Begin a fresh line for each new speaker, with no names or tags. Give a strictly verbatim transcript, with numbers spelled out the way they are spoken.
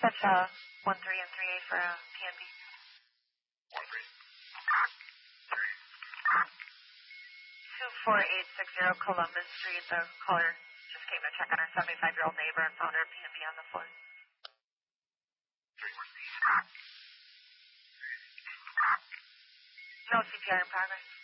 That's uh, one three and three eight for uh, P N B.
one three.
two four eight six zero Columbus Street. The caller just came to check on her seventy-five-year-old neighbor and found her P N B on the floor. No C P R in progress.